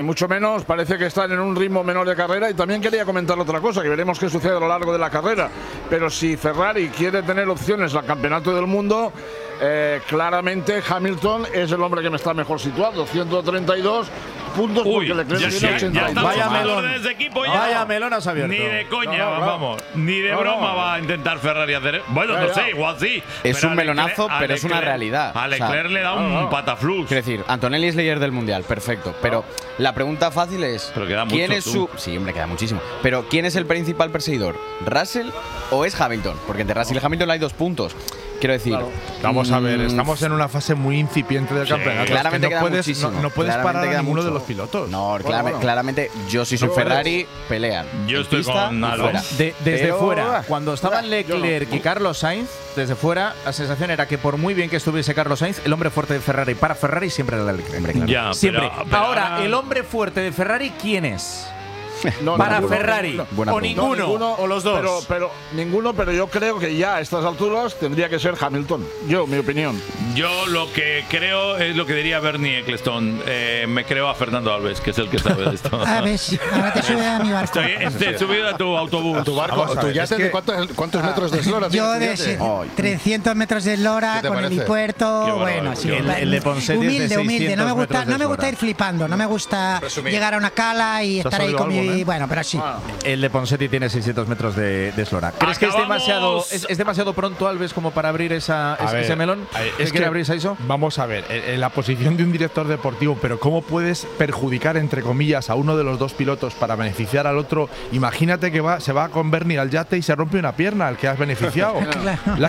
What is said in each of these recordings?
mucho menos. Parece que están en un ritmo menor de carrera. Y también quería comentar otra cosa, que veremos qué sucede a lo largo de la carrera. Pero si Ferrari quiere tener opciones al campeonato del mundo, claramente Hamilton es el hombre que me está mejor situado. 132 puntos porque Leclerc tiene 82. Vaya melón. Vaya melón has abierto. Ni de coña, vamos. Ni de broma va a intentar Ferrari hacer. Bueno, no sé, igual sí. Es un melonazo, pero es una realidad. A Leclerc le da un pataflux. Quiero decir, Antonelli es líder del mundial, perfecto. Pero la pregunta fácil es: ¿quién es su. Sí, hombre, queda muchísimo. Pero ¿quién es el principal perseguidor? ¿Russell o es Hamilton? Porque entre Russell y Hamilton hay 2 puntos. Quiero decir, vamos a ver, estamos en una fase muy incipiente del campeonato. Claramente no puedes parar a ninguno de los pilotos. No, claramente yo si soy Ferrari, pelean. Yo estoy con Alba. Desde fuera, cuando estaban Leclerc y Carlos Sainz, desde fuera, la sensación era que por muy bien que estuviese Carlos Sainz, el hombre fuerte de Ferrari para Ferrari siempre era Leclerc. Ya, siempre. Pero ahora, el hombre fuerte de Ferrari, ¿quién es? Para Ferrari. O ninguno, o los dos. Pero ninguno, pero yo creo que ya a estas alturas tendría que ser Hamilton. Mi opinión. Yo lo que creo es lo que diría Bernie Ecclestone. Me creo a Fernando Alves, que es el que sabe de esto. A ver, ahora te sube a mi barco. Estoy subido a tu autobús. Tu barco, tu yate de ¿cuántos metros de eslora? Yo de 300 metros de eslora con el helipuerto. Bueno, sí. El de Ponseti es de humilde. No me gusta ir ir flipando. No me gusta llegar a una cala y estar ahí con mi. Bueno, pero sí. El de Ponseti tiene 600 metros de eslora. ¿Crees que es demasiado pronto, Alves, como para abrir ese melón? ¿Es que abrir eso? Vamos a ver, en la posición de un director deportivo, pero ¿cómo puedes perjudicar, entre comillas, a uno de los 2 pilotos para beneficiar al otro? Imagínate que se va con Bernie al yate y se rompe una pierna al que has beneficiado. Le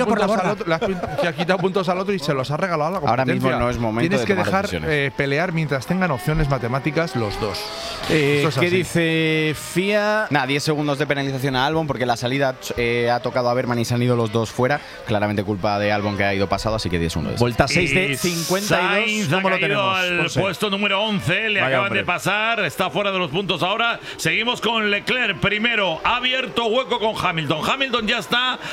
has quitado puntos al otro y se los has regalado a la competencia. Ahora mismo no es momento. Tienes que dejar pelear mientras tengan opciones matemáticas los dos. ¿Qué dice FIA? 10 segundos de penalización a Albon porque la salida ha tocado a Berman y se han ido los 2 fuera. Claramente culpa de Albon, que ha ido pasado, así que 10 segundos. Vuelta 6 de 52. Sainz ¿Cómo lo tenemos? Al puesto número 11, le acaban de pasar, está fuera de los puntos ahora. Seguimos con Leclerc primero, ha abierto hueco con Hamilton. Hamilton ya está a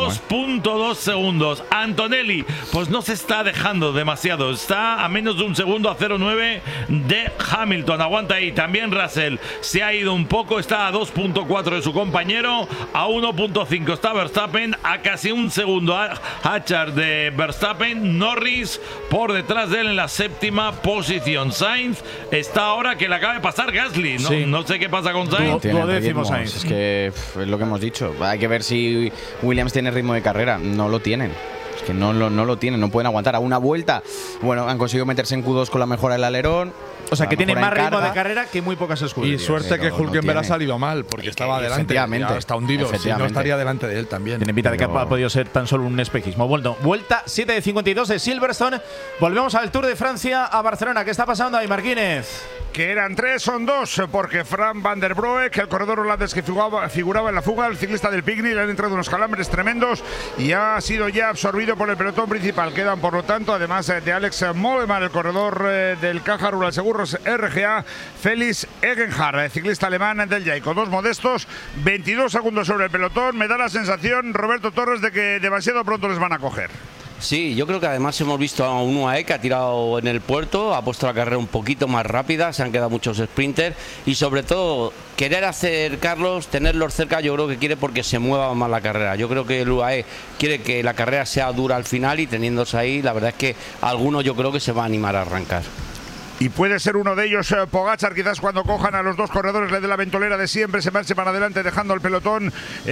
2.2 segundos. Antonelli, pues no se está dejando demasiado, está a menos de un segundo, a 0.9 de Hamilton. Aguanta ahí. También Russell se ha ido un poco, está a 2.4 de su compañero, a 1.5 está Verstappen, a casi un segundo Hatchard de Verstappen. Norris por detrás de él en la 7ª posición. Sainz está ahora que le acaba de pasar Gasly. No sé qué pasa con Sainz. Sainz. Es que es lo que hemos dicho. Hay que ver si Williams tiene ritmo de carrera. No lo tienen. Es que no lo tienen, no pueden aguantar a una vuelta. Bueno, han conseguido meterse en Q2 con la mejora del alerón. O sea, que tiene más ritmo de carrera que muy pocas escuderías. Y suerte que Hülkenberg ha salido mal, porque estaba adelante. Está hundido. Si no, estaría delante de él también. Tiene pinta de que ha podido ser tan solo un espejismo. Bueno, vuelta 7 de 52 de Silverstone. Volvemos al Tour de Francia, a Barcelona. ¿Qué está pasando ahí, Marquínez? Que eran 3, son 2, porque Fran Van der Broek, el corredor holandés que figuraba en la fuga, el ciclista del Picnic, le han entrado unos calambres tremendos y ha sido ya absorbido por el pelotón principal. Quedan, por lo tanto, además de Alex Mollema, el corredor del Caja Rural Seguros RGA, Félix Egenhardt, ciclista alemán del Jayco. 2 modestos, 22 segundos sobre el pelotón. Me da la sensación, Roberto Torres, de que demasiado pronto les van a coger. Sí, yo creo que además hemos visto a un UAE que ha tirado en el puerto, ha puesto la carrera un poquito más rápida, se han quedado muchos sprinters y sobre todo querer acercarlos, tenerlos cerca, yo creo que quiere porque se mueva más la carrera. Yo creo que el UAE quiere que la carrera sea dura al final y teniéndose ahí, la verdad es que algunos yo creo que se va a animar a arrancar. Y puede ser uno de ellos, Pogačar, quizás cuando cojan a los 2 corredores de la ventolera de siempre, se marche para adelante dejando el pelotón,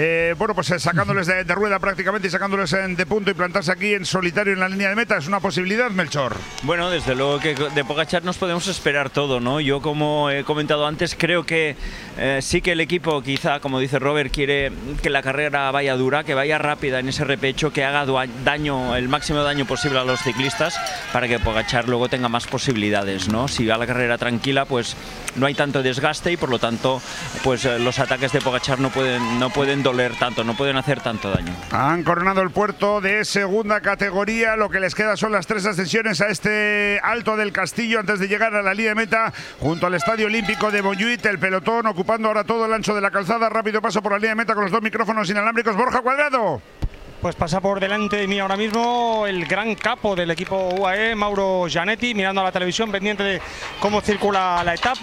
sacándoles de rueda prácticamente y sacándoles de punto y plantarse aquí en solitario en la línea de meta. ¿Es una posibilidad, Melchor? Bueno, desde luego que de Pogačar nos podemos esperar todo, ¿no? Yo, como he comentado antes, creo que sí que el equipo, quizá, como dice Robert, quiere que la carrera vaya dura, que vaya rápida en ese repecho, que haga daño, el máximo daño posible a los ciclistas para que Pogačar luego tenga más posibilidades, ¿no? Si va la carrera tranquila, pues no hay tanto desgaste y por lo tanto pues los ataques de Pogačar no pueden doler tanto, no pueden hacer tanto daño. Han coronado el puerto de segunda categoría, lo que les queda son las 3 ascensiones a este Alto del Castillo antes de llegar a la línea de meta junto al Estadio Olímpico de Montjuïc. El pelotón ocupando ahora todo el ancho de la calzada. Rápido paso por la línea de meta con los 2 micrófonos inalámbricos. Borja Cuadrado. Pues pasa por delante de mí ahora mismo el gran capo del equipo UAE, Mauro Gianetti, mirando a la televisión, pendiente de cómo circula la etapa.